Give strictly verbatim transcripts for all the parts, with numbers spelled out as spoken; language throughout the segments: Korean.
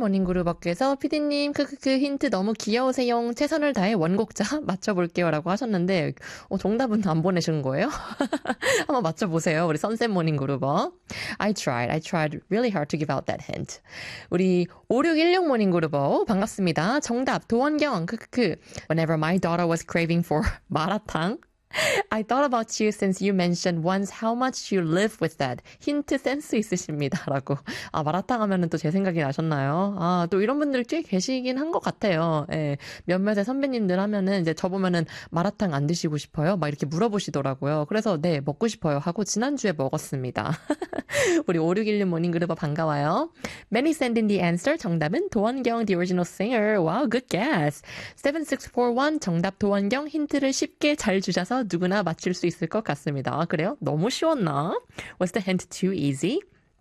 모닝그룹업께서 피디님 크크크 힌트 너무 귀여우세요. 최선을 다해 원곡자 맞춰볼게요 라고 하셨는데 어, 정답은 안 보내신 거예요? 한번 맞춰보세요. 우리 선셋 모닝그룹업. I tried. I tried really hard to give out that hint. 우리 오육일육 모닝그룹업 반갑습니다. 정답 도원경 크크크 Whenever my daughter was craving for 마라탕 I thought about you since you mentioned once how much you live with that. 힌트 센스 있으십니다. 라고. 아, 마라탕 하면은 또 제 생각이 나셨나요? 아, 또 이런 분들 꽤 계시긴 한 것 같아요. 예. 몇몇의 선배님들 하면은 이제 저보면은 마라탕 안 드시고 싶어요? 막 이렇게 물어보시더라고요. 그래서 네, 먹고 싶어요. 하고 지난주에 먹었습니다. 우리 오육일육 모닝그룹업 반가워요. Many send in the answer. 정답은 도원경, the original singer. Wow, good guess. 칠육사일 정답 도원경 힌트를 쉽게 잘 주셔서 누구나 맞출 수 있을 것 같습니다. 아, 그래요? 너무 쉬웠나? Was the hint too easy?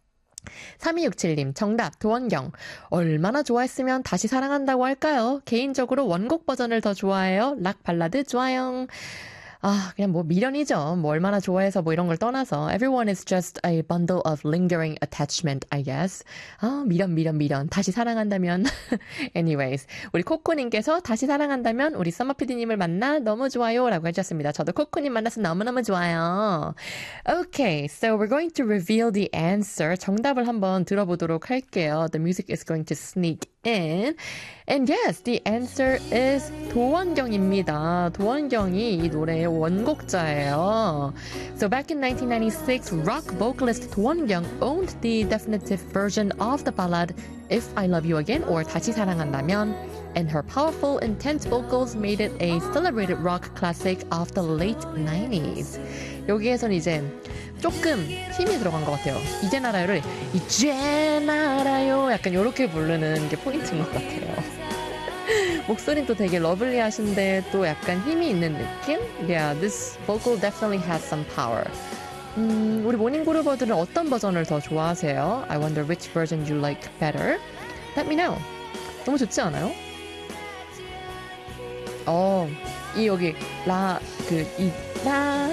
삼이육칠님 정답 도원경 얼마나 좋아했으면 다시 사랑한다고 할까요? 개인적으로 원곡 버전을 더 좋아해요. 락 발라드 좋아요. 아, 그냥 뭐 미련이죠. 뭐 얼마나 좋아해서 뭐 이런 걸 떠나서 Everyone is just a bundle of lingering attachment, I guess. 아, 미련 미련 미련. 다시 사랑한다면 Anyways, 우리 코코님께서 다시 사랑한다면 우리 서머피디님을 만나 너무 좋아요 라고 해주셨습니다. 저도 코코님 만나서 너무너무 좋아요. Okay, so we're going to reveal the answer. 정답을 한번 들어보도록 할게요. The music is going to sneak in. And yes, the answer is 도원경입니다. 도원경이 이 노래의 원곡자예요. So back in nineteen ninety-six, rock vocalist 도원경 owned the definitive version of the ballad If I Love You Again or 다시 사랑한다면, and her powerful, intense vocals made it a celebrated rock classic of the late nineties. 여기에선 이제 조금 힘이 들어간 것 같아요. 이젠 알아요를 이젠 알아요 약간 이렇게 부르는 게 포인트인 것 같아요. 목소리는 또 되게 러블리하신데 또 약간 힘이 있는 느낌? Yeah, this vocal definitely has some power. 음, 우리 모닝그룹어들은 어떤 버전을 더 좋아하세요? I wonder which version you like better. Let me know. 너무 좋지 않아요? 어, 이 여기 라, 그, 이, 라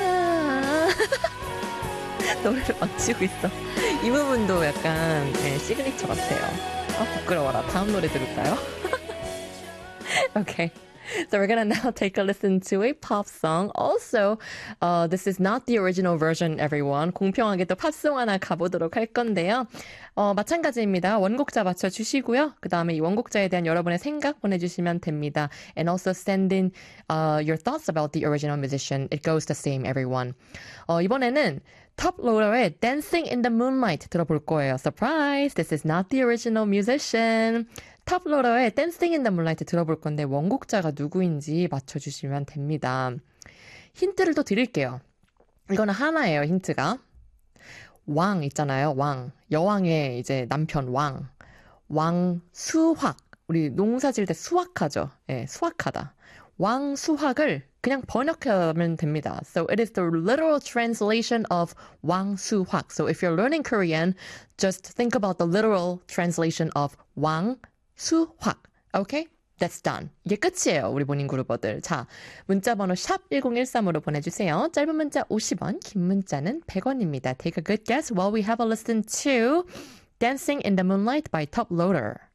노래를 맞추고 있어. 이 부분도 약간 네, 시그니처 같아요. 아, 부끄러워라. 다음 노래 들을까요? Okay. So we're gonna now take a listen to a pop song. Also, uh, this is not the original version, everyone. 공평하게 또 팝송 하나 가보도록 할 건데요. 어, 마찬가지입니다. 원곡자 맞춰주시고요. 그 다음에 이 원곡자에 대한 여러분의 생각 보내주시면 됩니다. And also send in uh, your thoughts about the original musician. It goes the same, everyone. 어, 이번에는 톱로더의 Dancing in the Moonlight 들어볼 거예요. Surprise! This is not the original musician. 톱로더의 Dancing in the Moonlight 들어볼 건데 원곡자가 누구인지 맞춰주시면 됩니다. 힌트를 또 드릴게요. 이거는 하나예요, 힌트가. 왕 있잖아요, 왕. 여왕의 이제 남편 왕. 왕수확. 우리 농사 지을 때 수확하죠. 예, 수확하다. 왕수확을 그냥 번역하면 됩니다. So it is the literal translation of 왕수확. So if you're learning Korean, just think about the literal translation of 왕수확. Okay? That's done. 이게 끝이에요. 우리 모닝그룹어들. 자, 문자번호 샵 일공일삼으로 보내주세요. 짧은 문자 오십 원, 긴 문자는 백 원입니다. Take a good guess while we have a listen to Dancing in the Moonlight by Top Loader.